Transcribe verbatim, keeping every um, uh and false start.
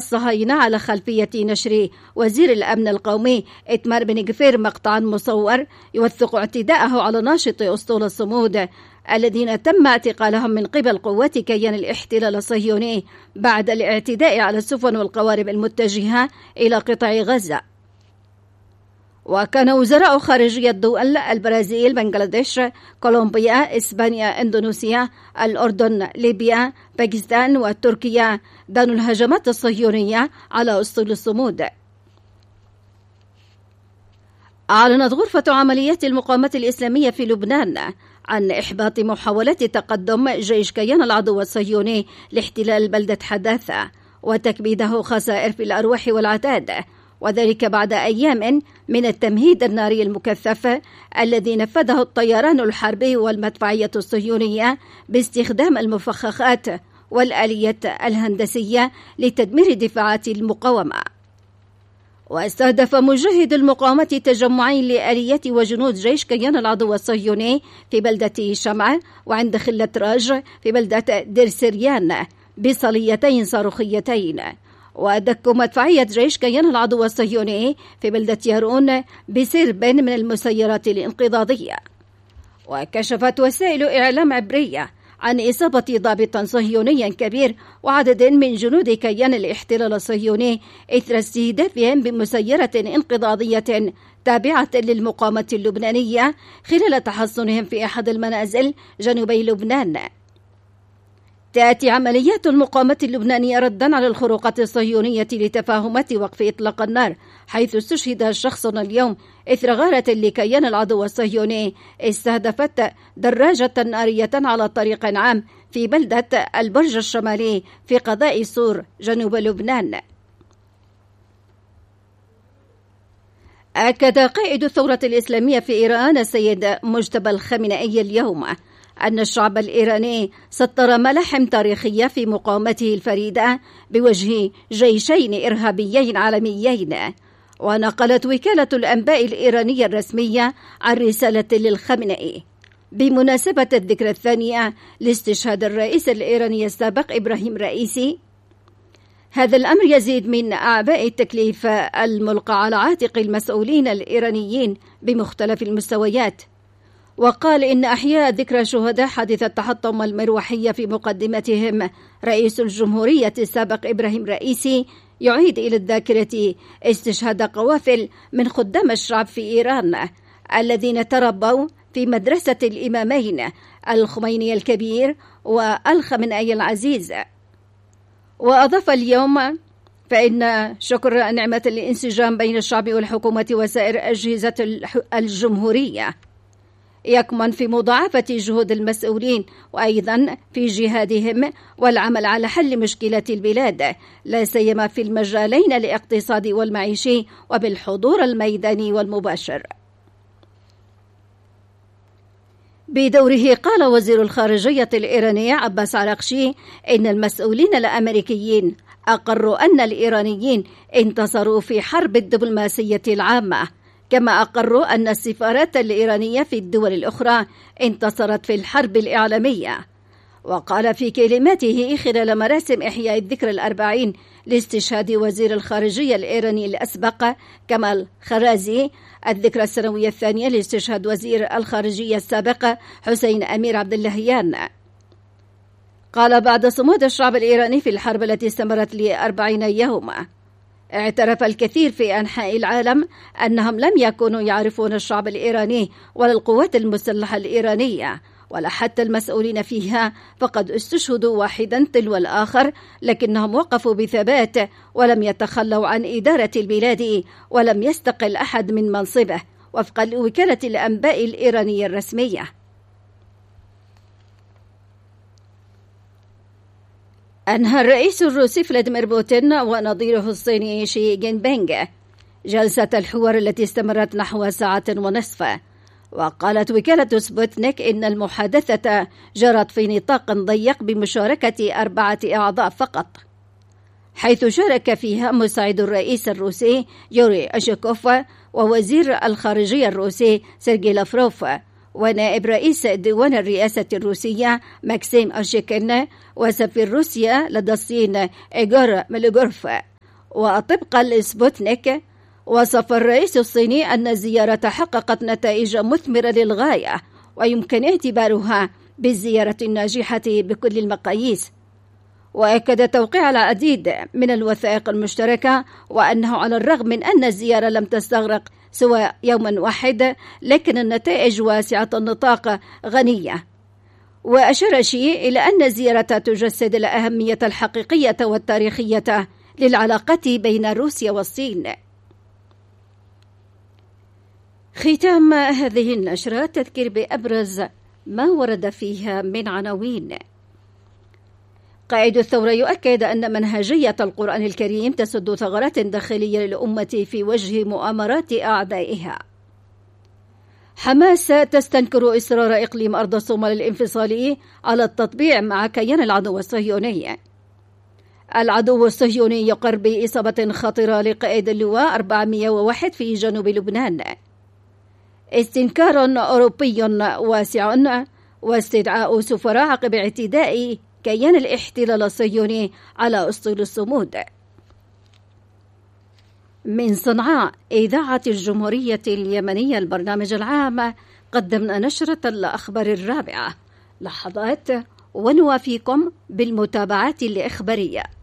الصهاينة على خلفية نشر وزير الأمن القومي إتمار بن غفير مقطعا مصور يوثق اعتداءه على ناشطي أسطول الصمود الذين تم اعتقالهم من قبل قوات كيان الاحتلال الصهيوني بعد الاعتداء على السفن والقوارب المتجهة إلى قطاع غزة. وكان وزراء خارجية دول البرازيل، بنغلاديش، كولومبيا، إسبانيا، إندونيسيا، الأردن، ليبيا، باكستان وتركيا دانوا الهجمات الصهيونية على أسطول الصمود. أعلنت غرفة عمليات المقاومة الإسلامية في لبنان عن إحباط محاولات تقدم جيش كيان العدو الصهيوني لاحتلال بلدة حداثة وتكبيده خسائر في الأرواح والعتاد، وذلك بعد أيام من التمهيد الناري المكثف الذي نفذه الطيران الحربي والمدفعية الصهيونية باستخدام المفخخات والآليات الهندسية لتدمير دفاعات المقاومة. واستهدف مجاهد المقاومة تجمعين لآليات وجنود جيش كيان العدو الصهيوني في بلدة شمع وعند خلة راج في بلدة دير سريان بصليتين صاروخيتين، ودكوا مدفعية جيش كيان العدو الصهيوني في بلدة يارون بسرب من المسيرات الانقضاضية. وكشفت وسائل إعلام عبرية عن إصابة ضابط صهيوني كبير وعدد من جنود كيان الاحتلال الصهيوني إثر استهدافهم بمسيرة انقضاضية تابعة للمقاومة اللبنانية خلال تحصنهم في أحد المنازل جنوبي لبنان. تأتي عمليات المقاومة اللبنانية ردا على الخروقات الصهيونية لتفاهمات وقف إطلاق النار، حيث استشهد شخص اليوم إثر غارة لكيان العدو الصهيوني استهدفت دراجة نارية على طريق عام في بلدة البرج الشمالي في قضاء سور جنوب لبنان. أكد قائد الثورة الإسلامية في إيران السيد مجتبى الخامنئي اليوم أن الشعب الإيراني سطر ملاحم تاريخية في مقاومته الفريدة بوجه جيشين إرهابيين عالميين. ونقلت وكالة الأنباء الإيرانية الرسمية عن رسالة للخامنئي بمناسبة الذكرى الثانية لاستشهاد الرئيس الإيراني السابق إبراهيم رئيسي: هذا الأمر يزيد من أعباء التكليف الملقى على عاتق المسؤولين الإيرانيين بمختلف المستويات. وقال إن أحياء ذكرى شهداء حادث التحطم المروحية في مقدمتهم رئيس الجمهورية السابق إبراهيم رئيسي يعيد إلى الذاكرة استشهاد قوافل من خدام الشعب في إيران الذين تربوا في مدرسة الإمامين الخميني الكبير والخامنئي العزيز. وأضاف اليوم: فإن شكر نعمة الانسجام بين الشعب والحكومة وسائر أجهزة الجمهورية يكمن في مضاعفة جهود المسؤولين وأيضا في جهادهم والعمل على حل مشكلات البلاد، لا سيما في المجالين الاقتصادي والمعيشي وبالحضور الميداني والمباشر. بدوره قال وزير الخارجية الإيراني عباس عراقشي إن المسؤولين الأمريكيين أقروا أن الإيرانيين انتصروا في حرب الدبلوماسية العامة، كما أقروا أن السفارات الإيرانية في الدول الأخرى انتصرت في الحرب الإعلامية. وقال في كلماته خلال مراسم إحياء الذكرى الأربعين لاستشهاد وزير الخارجية الإيراني الأسبق كمال خرازي الذكرى السنوية الثانية لاستشهاد وزير الخارجية السابق حسين أمير عبد اللهيان. قال: بعد صمود الشعب الإيراني في الحرب التي استمرت لأربعين يوما، اعترف الكثير في أنحاء العالم أنهم لم يكونوا يعرفون الشعب الإيراني ولا القوات المسلحة الإيرانية ولا حتى المسؤولين فيها، فقد استشهدوا واحدا تلو الآخر، لكنهم وقفوا بثبات ولم يتخلوا عن إدارة البلاد ولم يستقل أحد من منصبه، وفقا لوكالة الأنباء الإيرانية الرسمية. أنهى الرئيس الروسي فلاديمير بوتين ونظيره الصيني شي جين بينغ جلسة الحوار التي استمرت نحو ساعة ونصف. وقالت وكالة سبوتنيك إن المحادثة جرت في نطاق ضيق بمشاركة أربعة أعضاء فقط، حيث شارك فيها مساعد الرئيس الروسي يوري أشيكوف ووزير الخارجية الروسي سيرجي لافروف ونائب رئيس ديوان الرئاسة الروسية ماكسيم أشيكين وسفير روسيا لدى الصين إيغور ميلوغورف وطبقا لسبوتنيك وصف الرئيس الصيني أن الزيارة حققت نتائج مثمرة للغاية ويمكن اعتبارها بالزيارة الناجحة بكل المقاييس. وأكد توقيع العديد من الوثائق المشتركة وأنه على الرغم من أن الزيارة لم تستغرق سوى يوما واحد لكن النتائج واسعة النطاق غنية. وأشار شي إلى أن الزيارة تجسد الأهمية الحقيقية والتاريخية للعلاقة بين روسيا والصين. ختام هذه النشرة تذكير بأبرز ما ورد فيها من عناوين. قائد الثورة يؤكد أن منهجية القرآن الكريم تسد ثغرات داخلية للأمة في وجه مؤامرات أعدائها. حماس تستنكر إصرار إقليم أرض الصومال الانفصالي على التطبيع مع كيان العدو الصهيوني. العدو الصهيوني يقر بإصابة خطيرة لقائد اللواء أربعمئة وواحد في جنوب لبنان. استنكار أوروبي واسع واستدعاء سفراء عقب اعتداء كيان الاحتلال الصهيوني على أسطول الصمود. من صنعاء إذاعة الجمهورية اليمنية البرنامج العام قدمنا نشرة الأخبار الرابعة. لحظات ونوافيكم بالمتابعات الإخبارية.